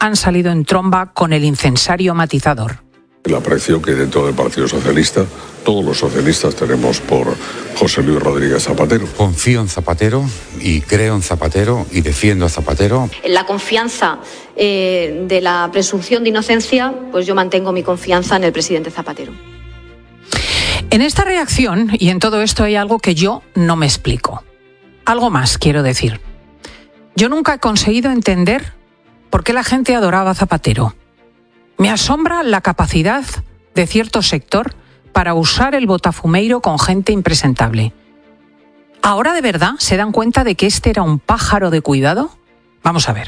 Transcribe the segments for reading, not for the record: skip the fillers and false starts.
han salido en tromba con el incensario matizador. El aprecio que dentro del Partido Socialista, todos los socialistas tenemos por José Luis Rodríguez Zapatero. Confío en Zapatero y creo en Zapatero y defiendo a Zapatero. En la confianza de la presunción de inocencia, pues yo mantengo mi confianza en el presidente Zapatero. En esta reacción y en todo esto hay algo que yo no me explico. Algo más quiero decir. Yo nunca he conseguido entender por qué la gente adoraba a Zapatero. Me asombra la capacidad de cierto sector para usar el botafumeiro con gente impresentable. ¿Ahora de verdad se dan cuenta de que este era un pájaro de cuidado? Vamos a ver,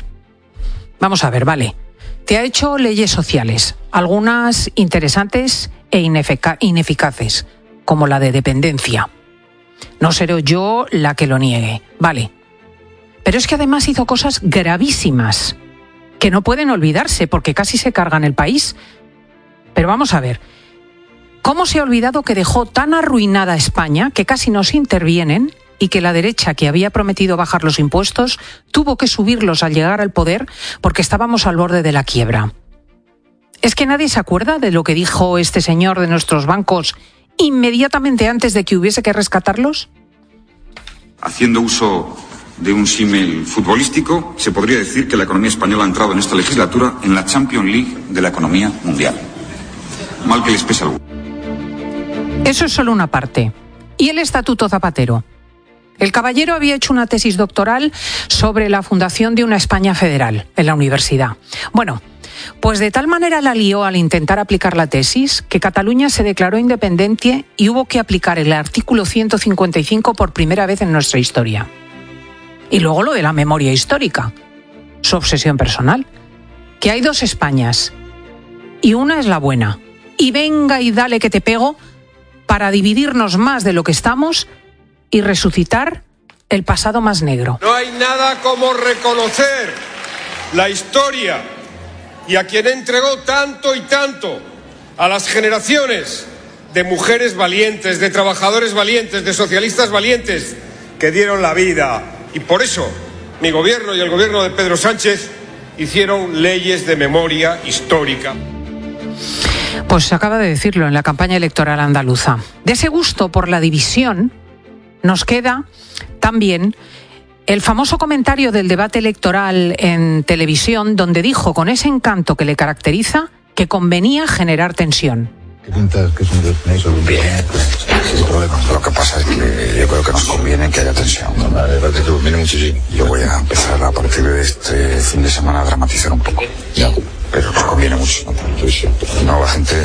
vale. Te ha hecho leyes sociales, algunas interesantes e ineficaces, como la de dependencia. No seré yo la que lo niegue, vale. Pero es que además hizo cosas gravísimas que no pueden olvidarse porque casi se cargan el país. Pero vamos a ver, ¿cómo se ha olvidado que dejó tan arruinada a España que casi no se intervienen y que la derecha, que había prometido bajar los impuestos, tuvo que subirlos al llegar al poder porque estábamos al borde de la quiebra? ¿Es que nadie se acuerda de lo que dijo este señor de nuestros bancos inmediatamente antes de que hubiese que rescatarlos? Haciendo uso de un símil futbolístico, se podría decir que la economía española ha entrado en esta legislatura en la Champions League de la economía mundial. Mal que les pese algo. Eso es solo una parte. ¿Y el Estatuto Zapatero? El caballero había hecho una tesis doctoral sobre la fundación de una España federal en la universidad. Bueno, pues de tal manera la lió al intentar aplicar la tesis que Cataluña se declaró independiente y hubo que aplicar el artículo 155 por primera vez en nuestra historia. Y luego lo de la memoria histórica, su obsesión personal, que hay dos Españas y una es la buena. Y venga y dale que te pego para dividirnos más de lo que estamos y resucitar el pasado más negro. No hay nada como reconocer la historia y a quien entregó tanto y tanto a las generaciones de mujeres valientes, de trabajadores valientes, de socialistas valientes que dieron la vida. Y por eso mi gobierno y el gobierno de Pedro Sánchez hicieron leyes de memoria histórica. Pues acaba de decirlo en la campaña electoral andaluza. De ese gusto por la división nos queda también el famoso comentario del debate electoral en televisión donde dijo con ese encanto que le caracteriza que convenía generar tensión. ¿Qué pintas que es un descenso? Bien, sin problema. Lo que pasa es que yo creo que nos conviene que haya tensión. Vale, parece que conviene muchísimo. Yo voy a empezar a partir de este fin de semana a dramatizar un poco. Ya. Pero nos conviene mucho. No, la gente...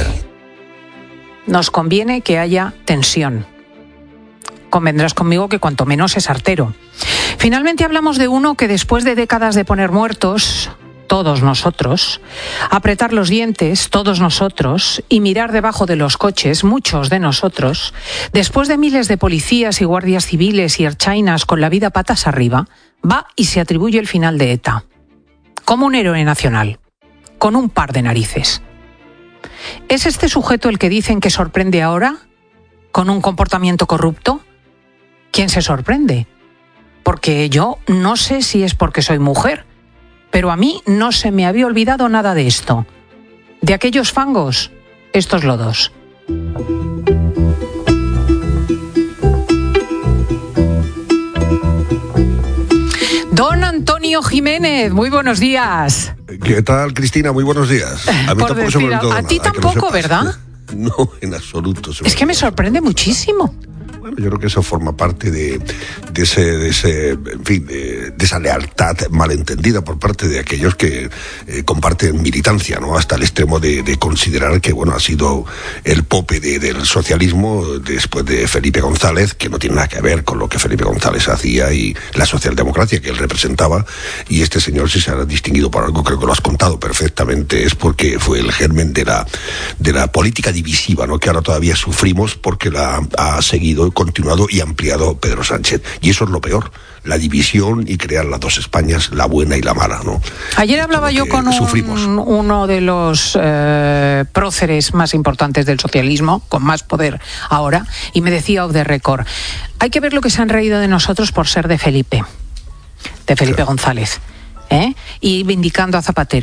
Nos conviene que haya tensión. Convendrás conmigo que cuanto menos es artero. Finalmente hablamos de uno que después de décadas de poner muertos, todos nosotros, apretar los dientes, todos nosotros, y mirar debajo de los coches, muchos de nosotros, después de miles de policías y guardias civiles y erchainas con la vida patas arriba, va y se atribuye el final de ETA. Como un héroe nacional, con un par de narices. ¿Es este sujeto el que dicen que sorprende ahora, con un comportamiento corrupto? ¿Quién se sorprende? Porque yo no sé si es porque soy mujer, pero a mí no se me había olvidado nada de esto. De aquellos fangos, estos lodos. Don Antonio Jiménez, muy buenos días. ¿Qué tal, Cristina? Muy buenos días. A mí tampoco se me olvidó nada. A ti tampoco, ¿verdad? No, en absoluto. Es que me sorprende muchísimo. Bueno, yo creo que eso forma parte de esa lealtad malentendida por parte de aquellos que comparten militancia, ¿no? Hasta el extremo de considerar que, bueno, ha sido el pope del socialismo después de Felipe González, que no tiene nada que ver con lo que Felipe González hacía y la socialdemocracia que él representaba. Y este señor, si se ha distinguido por algo, creo que lo has contado perfectamente, es porque fue el germen de la política divisiva, ¿no? Que ahora todavía sufrimos porque la ha seguido, continuado y ampliado Pedro Sánchez. Y eso es lo peor, la división y crear las dos Españas, la buena y la mala, ¿no? Ayer hablaba yo con uno de los próceres más importantes del socialismo, con más poder ahora, y me decía off the record, hay que ver lo que se han reído de nosotros por ser de Felipe claro. González, y vindicando a Zapatero.